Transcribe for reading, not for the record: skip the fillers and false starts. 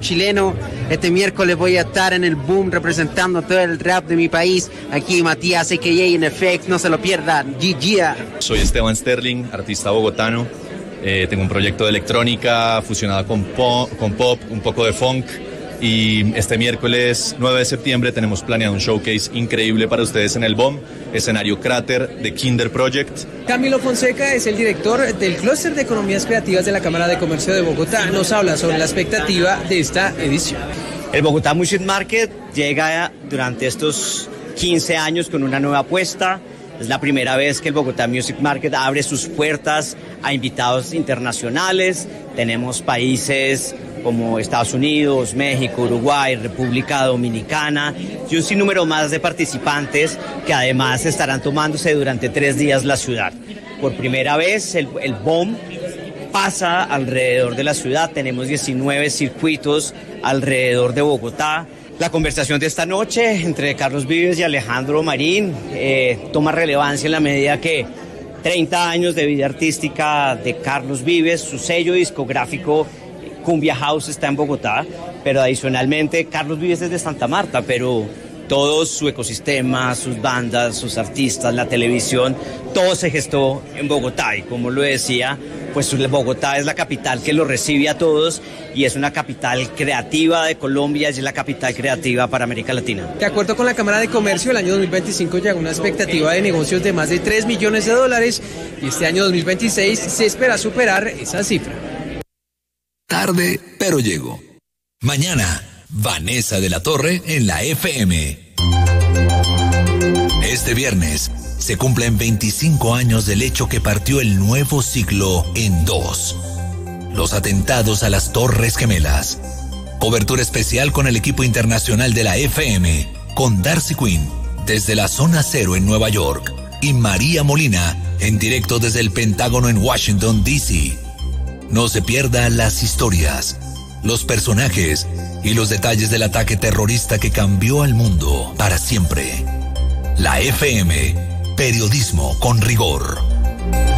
chileno. Este miércoles voy a estar en el Boom representando todo el rap de mi país. Aquí Matías, a.k.a. NFX, no se lo pierdan. GG. Soy Esteban Sterling, artista bogotano. Tengo un proyecto de electrónica fusionada con pop, un poco de funk. Y este miércoles 9 de septiembre tenemos planeado un showcase increíble para ustedes en el BOM, escenario Cráter de Kinder Project. Camilo Fonseca es el director del Clúster de Economías Creativas de la Cámara de Comercio de Bogotá. Nos habla sobre la expectativa de esta edición. El Bogotá Music Market llega durante estos 15 años con una nueva apuesta. Es la primera vez que el Bogotá Music Market abre sus puertas a invitados internacionales. Tenemos países como Estados Unidos, México, Uruguay, República Dominicana y un sinnúmero más de participantes que además estarán tomándose durante 3 días la ciudad. Por primera vez el BOM pasa alrededor de la ciudad, tenemos 19 circuitos alrededor de Bogotá. La conversación de esta noche entre Carlos Vives y Alejandro Marín toma relevancia en la medida que 30 años de vida artística de Carlos Vives, su sello discográfico Cumbia House está en Bogotá, pero adicionalmente Carlos Vives es de Santa Marta, pero todo su ecosistema, sus bandas, sus artistas, la televisión, todo se gestó en Bogotá y como lo decía, pues Bogotá es la capital que lo recibe a todos y es una capital creativa de Colombia, es la capital creativa para América Latina. De acuerdo con la Cámara de Comercio, el año 2025 llega una expectativa de negocios de más de $3 millones y este año 2026 se espera superar esa cifra. Tarde, pero llego. Mañana, Vanessa de la Torre en la FM. Este viernes se cumplen 25 años del hecho que partió el nuevo siglo en dos. Los atentados a las Torres Gemelas. Cobertura especial con el equipo internacional de la FM, con Darcy Quinn desde la Zona Cero en Nueva York y María Molina en directo desde el Pentágono en Washington, D.C. No se pierda las historias, los personajes y los detalles del ataque terrorista que cambió al mundo para siempre. La FM, periodismo con rigor.